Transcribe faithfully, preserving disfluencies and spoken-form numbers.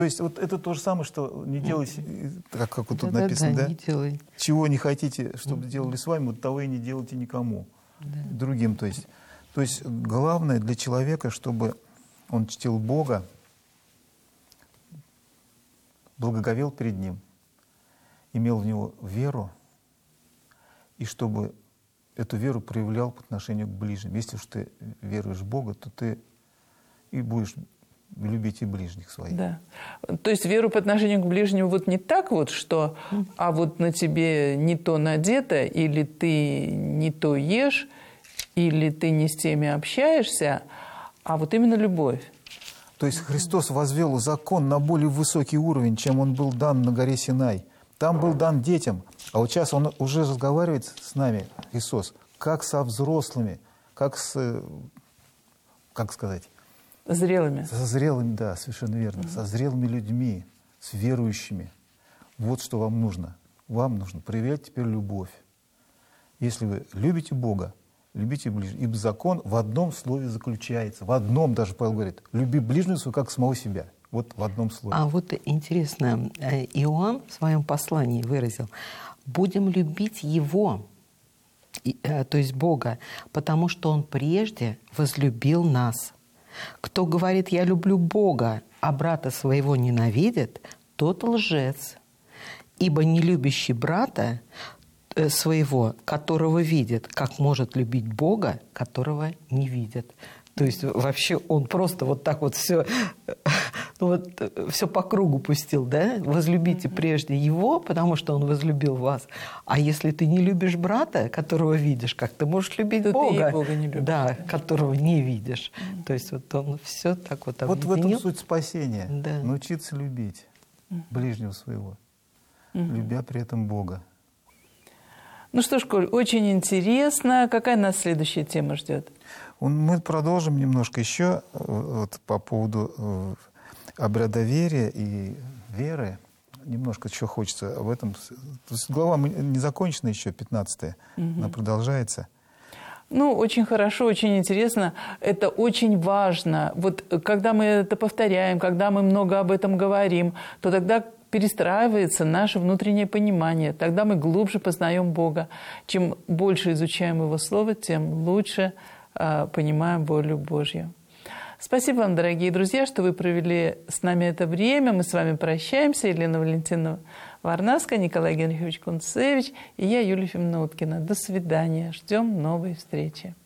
То есть вот это то же самое, что не делайте, как, как вот тут да, написано, да, да? Не делай. Чего не хотите, чтобы делали с вами, вот того и не делайте никому, да. другим. То есть, то есть главное для человека, чтобы он чтил Бога, благоговел перед Ним, имел в Него веру, и чтобы эту веру проявлял по отношению к ближним. Если уж ты веруешь в Бога, то ты и будешь любить и ближних своих. Да. То есть веру по отношению к ближнему вот не так вот, что а вот на тебе не то надето, или ты не то ешь, или ты не с теми общаешься, а вот именно любовь. То есть Христос возвел закон на более высокий уровень, чем он был дан на горе Синай. Там был дан детям, а вот сейчас он уже разговаривает с нами, Иисус, как со взрослыми, как с, как сказать, зрелыми. Со зрелыми, да, совершенно верно. Mm-hmm. Со зрелыми людьми, с верующими. Вот что вам нужно. Вам нужно проявлять теперь любовь. Если вы любите Бога, любите ближнего. Ибо закон в одном слове заключается. В одном даже Павел говорит. Люби ближнего своего, как самого себя. Вот в одном слове. А вот интересно, Иоанн в своем послании выразил: будем любить Его, то есть Бога, потому что Он прежде возлюбил нас. Кто говорит: «Я люблю Бога», а брата своего ненавидит, тот лжец. Ибо не любящий брата своего, которого видит, как может любить Бога, которого не видит. То есть вообще он просто вот так вот все, ну вот, все по кругу пустил, да? Возлюбите прежде Его, потому что Он возлюбил вас. А если ты не любишь брата, которого видишь, как ты можешь любить то Бога, ты и Бога не любишь. Да, которого не видишь. Mm-hmm. То есть вот он все так вот объединил. Вот в этом суть спасения. Да. Научиться любить mm-hmm. ближнего своего, mm-hmm. любя при этом Бога. Ну что ж, Коль, очень интересно. Какая нас следующая тема ждет? Мы продолжим немножко еще вот, по поводу обрядоверия и веры. Немножко еще хочется об этом. То есть глава не закончена еще, пятнадцатая, угу. она продолжается. Ну, очень хорошо, очень интересно. Это очень важно. Вот когда мы это повторяем, когда мы много об этом говорим, то тогда перестраивается наше внутреннее понимание. Тогда мы глубже познаем Бога. Чем больше изучаем Его Слово, тем лучше э, понимаем волю Божью. Спасибо вам, дорогие друзья, что вы провели с нами это время. Мы с вами прощаемся. Елена Валентиновна Варнавская, Николай Генрихович Кунцевич и я, Юлия Ефимовна Уткина. До свидания. Ждем новой встречи.